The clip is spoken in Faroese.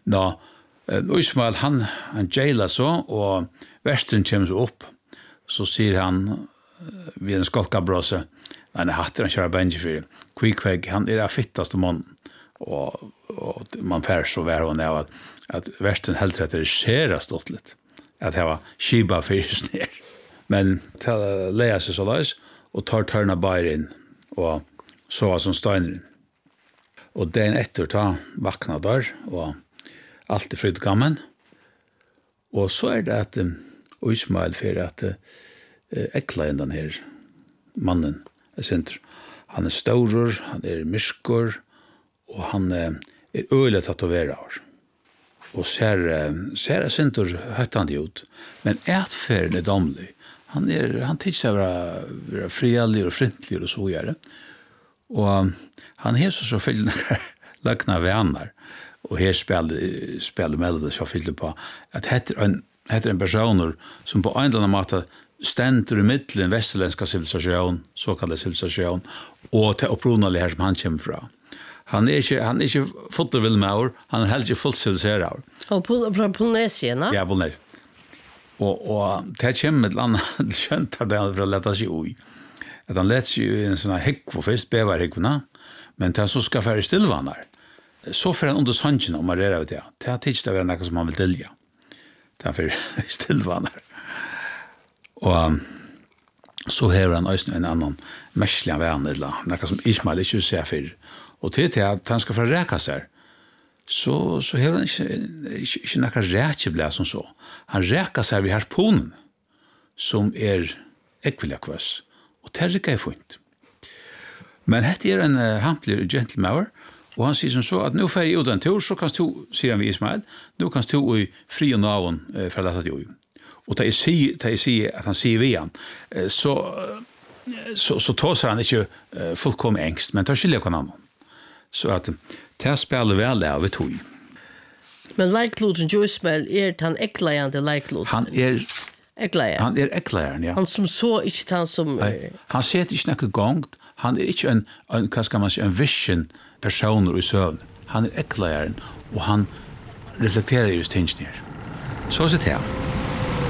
Nå, Ismael, han jailer så, og versten kommer så opp, så sier han vid en skolkabrose, han hatter han kjører benjefyr, kvikvegg, han av fittaste mån, og man fær så vær hon av at versten helt rett skjera stått litt, at det var skiba fyrs ner. Men til leia seg så løs, og tar tørna bare inn, og sova som steiner. Og den etter ta vakna der, og alt fryd gammen. Og så det at Ismael for at ekla inn den her mannen, han stor, han myrskor, og han øyelig tatoverar. Og ser sinter høttande ut, men etferden domlig. Han tykker seg være friallig og frintlig og så gjøre. Og han har så fyllt lagna venner, og her spiller Melody så fyllt på at heter en person som på en eller annen måte stender i middelen vesterländska civilisation, såkallad civilisation, og til opprunalig her som han kommer fra. Han ikke fotovilmauer, han helt ikke fullt civiliserar. Og fra Polynesien, da? Ja, Polynesien. Og det kommer et annet kjent av det for å lette seg ui. At han lette seg i en sånn hekvo først, bevarhekvona, men til han så skal være stillvannar. Så får han under sannsyn om marrera ut det. Det har tids det være noe som han vil tilja. Til han får stillvannar. Og så har han også en annan merslig venn, noe som Ismael ikke ser for. Og til at han skal få reka seg, så har han ikke noe rækjeblad som så. Han reka seg ved harponen, som ekvillig kvass, og det ikke funnet. Men dette en hamplig gentleman, og han sier som så, at nå får jeg ut en tur, så kan du, sier han ved Ismael, nå kan du i fri og navn fra dette til jo. Og da jeg sier at han sier ved han, så tåser han ikke fullkomlig engst, men tar skilja hva annan. Så at det spiller vel av vi tog. Men leikloten til Ismael han ekklejande leikloten? Han ekklejande? Han ekklejande, ja. Han som så, ikke han som... Han ser ikke noe gongt. Han ikke en hva skal man si, en vision personer i søvn. Han ekklejande, og han reflekterer just tingene her. Så sitter jeg.